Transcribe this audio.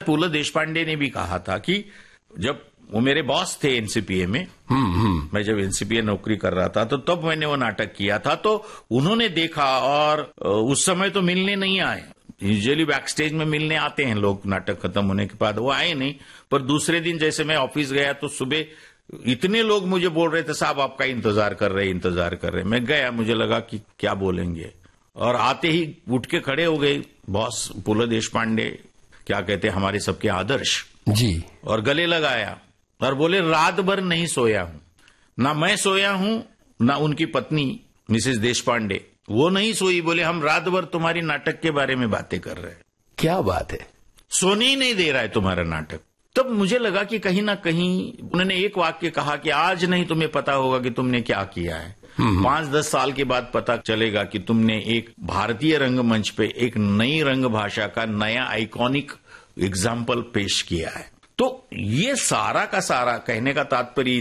पुल देशपांडे ने भी कहा था कि जब वो मेरे बॉस थे एनसीपीए में, मैं जब एनसीपीए नौकरी कर रहा था तो तब मैंने वो नाटक किया था, तो उन्होंने देखा और उस समय तो मिलने नहीं आए। यूजुअली बैक स्टेज में मिलने आते हैं लोग नाटक खत्म होने के बाद, वो आए नहीं। पर दूसरे दिन जैसे मैं ऑफिस गया तो सुबह इतने लोग मुझे बोल रहे थे साहब आपका इंतजार कर रहे। मैं गया, मुझे लगा कि क्या बोलेंगे, और आते ही उठ के खड़े हो गए बॉस पुल देशपांडे, क्या कहते हैं हमारे सबके आदर्श जी, और गले लगाया और बोले रात भर नहीं सोया हूं, ना मैं सोया हूं ना उनकी पत्नी मिसेस देशपांडे, वो नहीं सोई। बोले हम रात भर तुम्हारी नाटक के बारे में बातें कर रहे हैं। क्या बात है, सोने ही नहीं दे रहा है तुम्हारा नाटक। तब मुझे लगा कि कहीं ना कहीं उन्होंने एक वाक्य कहा कि आज नहीं तुम्हें पता होगा कि तुमने क्या किया है, 5-10 साल के बाद पता चलेगा कि तुमने एक भारतीय रंगमंच पे एक नई रंग भाषा का नया आइकॉनिक एग्जाम्पल पेश किया है। तो ये सारा का सारा कहने का तात्पर्य